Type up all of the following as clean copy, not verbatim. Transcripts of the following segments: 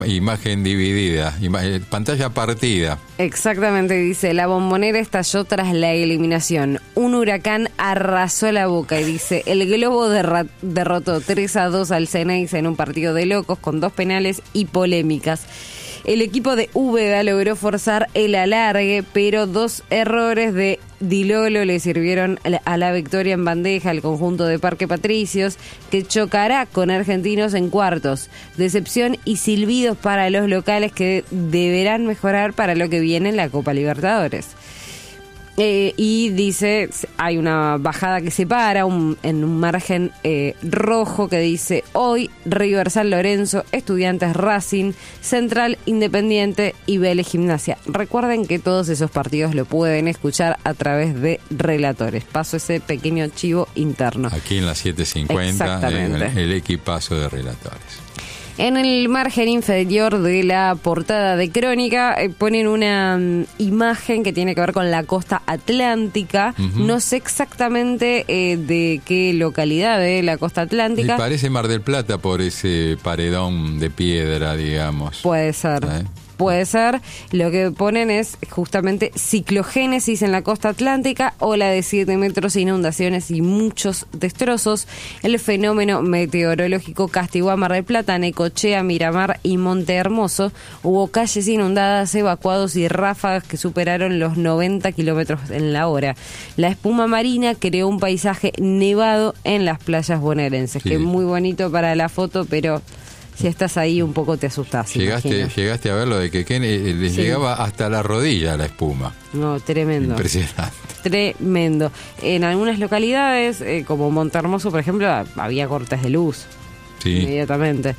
Imagen dividida, pantalla partida. Exactamente, dice, la Bombonera estalló tras la eliminación. Un huracán arrasó la Boca y dice, el Globo derrotó 3-2 al Ceneice en un partido de locos con 2 penales y polémicas. El equipo de Úbeda logró forzar el alargue, pero 2 errores de Di Lolo le sirvieron a la victoria en bandeja al conjunto de Parque Patricios, que chocará con Argentinos en cuartos. Decepción y silbidos para los locales que deberán mejorar para lo que viene en la Copa Libertadores. Y dice, hay una bajada que separa en un margen rojo que dice, hoy River San Lorenzo, Estudiantes Racing, Central Independiente y Vélez Gimnasia. Recuerden que todos esos partidos lo pueden escuchar a través de relatores. Paso ese pequeño chivo interno. Aquí en la 750, el equipazo de relatores. En el margen inferior de la portada de Crónica ponen una imagen que tiene que ver con la costa atlántica. Uh-huh. No sé exactamente de qué localidad de la costa atlántica. Y parece Mar del Plata por ese paredón de piedra, digamos. Puede ser. Puede ser. Lo que ponen es justamente ciclogénesis en la costa atlántica, ola de 7 metros, inundaciones y muchos destrozos. El fenómeno meteorológico castigó a Mar del Plata, Necochea, Miramar y Monte Hermoso. Hubo calles inundadas, evacuados y ráfagas que superaron los 90 kilómetros en la hora. La espuma marina creó un paisaje nevado en las playas bonaerenses, sí, que es muy bonito para la foto, pero si estás ahí un poco te asustás. Llegaste a ver lo de que les llegaba hasta la rodilla la espuma. No, tremendo. Impresionante. Tremendo. En algunas localidades, como Montehermoso, por ejemplo, había cortes de luz. Sí. Inmediatamente.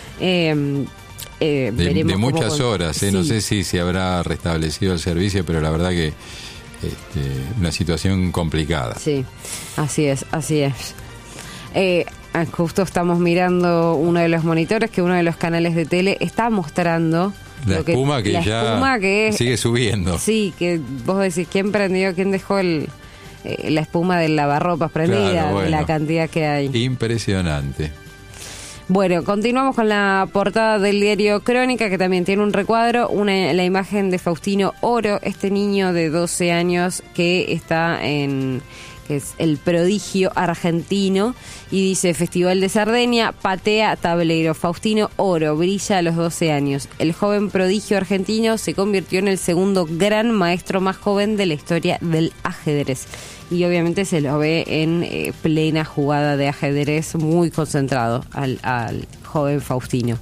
De muchas horas. Sí. No sé si se habrá restablecido el servicio, pero la verdad que una situación complicada. Sí, así es. Justo estamos mirando uno de los monitores que uno de los canales de tele está mostrando la espuma que sigue subiendo. Sí, que vos decís, ¿quién prendió? ¿Quién dejó la espuma del lavarropas prendida? Claro, bueno, la cantidad que hay. Impresionante. Bueno, continuamos con la portada del diario Crónica, que también tiene un recuadro, la imagen de Faustino Oro, este niño de 12 años que está que es el prodigio argentino, y dice, Festival de Sardenia, patea tablero, Faustino Oro, brilla a los 12 años. El joven prodigio argentino se convirtió en el segundo gran maestro más joven de la historia del ajedrez. Y obviamente se lo ve en plena jugada de ajedrez, muy concentrado al joven Faustino.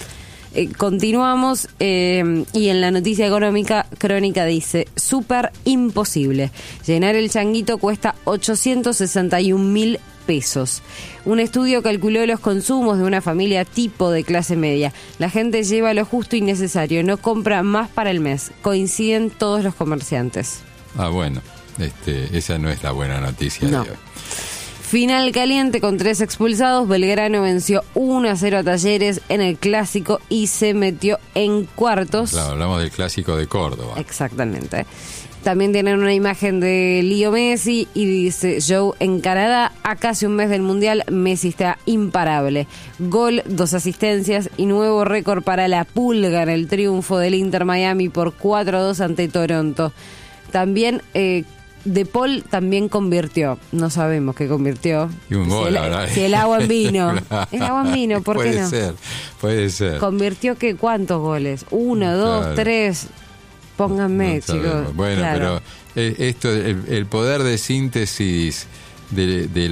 Continuamos y en la noticia económica, Crónica dice, súper imposible. Llenar el changuito cuesta 861.000 pesos. Un estudio calculó los consumos de una familia tipo de clase media. La gente lleva lo justo y necesario, no compra más para el mes. Coinciden todos los comerciantes. Bueno, esa no es la buena noticia de hoy. Final caliente con 3 expulsados. Belgrano venció 1-0 a Talleres en el Clásico y se metió en cuartos. Claro, hablamos del Clásico de Córdoba. Exactamente. También tienen una imagen de Leo Messi y dice, Joe en Canadá, a casi un mes del Mundial, Messi está imparable. Gol, 2 asistencias y nuevo récord para la Pulga en el triunfo del Inter Miami por 4-2 ante Toronto. También De Paul también convirtió, no sabemos qué convirtió. Y un gol, si el agua en vino. El agua en vino, ¿por qué no? Puede ser. ¿Convirtió qué? ¿Cuántos goles? 1, 2, 3. Pónganme, no chicos. Bueno, claro. Pero esto, el poder de síntesis de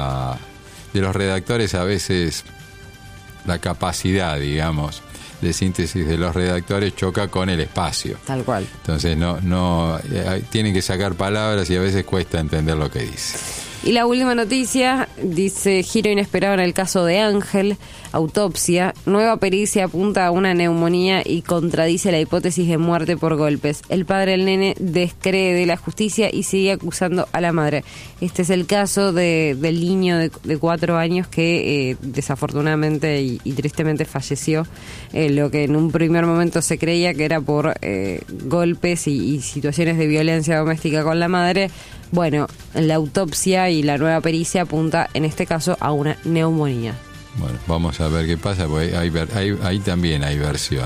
los redactores, a veces la capacidad, digamos, de síntesis de los redactores choca con el espacio. Tal cual. Entonces tienen que sacar palabras y a veces cuesta entender lo que dice. Y la última noticia dice, giro inesperado en el caso de Ángel, autopsia, nueva pericia apunta a una neumonía y contradice la hipótesis de muerte por golpes. El padre del nene descree de la justicia y sigue acusando a la madre. Este es el caso del niño de 4 años que desafortunadamente y tristemente falleció, lo que en un primer momento se creía que era por golpes y situaciones de violencia doméstica con la madre. Bueno, la autopsia y la nueva pericia apunta en este caso a una neumonía. Bueno, vamos a ver qué pasa, porque ahí también hay versiones.